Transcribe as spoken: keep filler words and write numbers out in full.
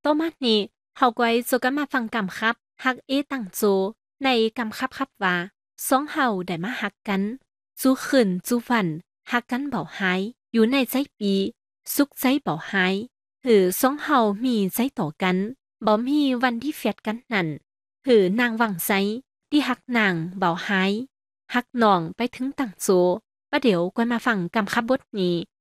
ต่อมานี้เฮาก้อยโจกันมาฟังกำครับฮักเอตั้งโจในกำครับครับว่าสองเฮาได้มาฮักกันจูขึ้นจูฝันฮักกันเบาหายอยู่ในใจปีสุขใจเบาหายหือสองเฮามีใจต่อกันบ่มีวันที่เฟียดกันนั่นหือนางหวังใจที่ฮักนางเบาหายฮักน้องไปถึงตั้งโจประเดี๋ยวก้อยมาฟังกำครับบทนี้